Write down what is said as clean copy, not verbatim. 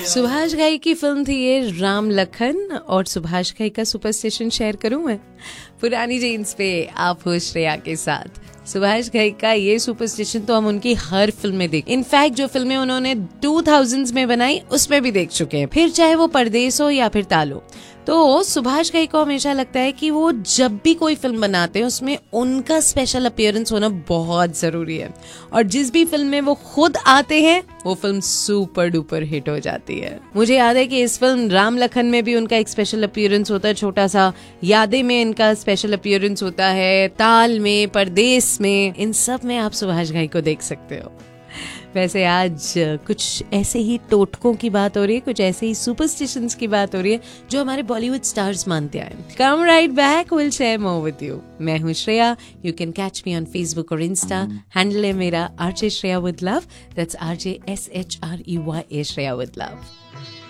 सुभाष घई की फिल्म थी ये राम लखन, और सुभाष घई का सुपरस्टिशन शेयर करूं मैं पुरानी जीन्स पे आप हो श्रेया के साथ। सुभाष घई का ये सुपरस्टिशन तो हम उनकी हर फिल्म में देख, इनफैक्ट जो फिल्में उन्होंने 2000s में बनाई उसमें भी देख चुके हैं, फिर चाहे वो परदेस हो या फिर तालो। तो सुभाष घई को हमेशा लगता है कि वो जब भी कोई फिल्म बनाते हैं उसमें उनका स्पेशल अपीयरेंस होना बहुत जरूरी है, और जिस भी फिल्म में वो खुद आते हैं वो फिल्म सुपर डुपर हिट हो जाती है। मुझे याद है कि इस फिल्म राम लखन में भी उनका एक स्पेशल अपीयरेंस होता है छोटा सा, यादें में इनका स्पेशल अपीयरेंस होता है, ताल में, परदेस में, इन सब में आप सुभाष घई को देख सकते हो। वैसे आज कुछ ऐसे ही टोटकों की बात हो रही है, कुछ ऐसे ही सुपरस्टिशंस की बात हो रही है जो हमारे बॉलीवुड स्टार्स मानते आए। कम right back, will share more with you. मैं हूँ Shreya, you can catch me on Facebook और इंस्टा, हैंडल है मेरा RJ Shreya with love, that's RJSHREYA Shreya with love.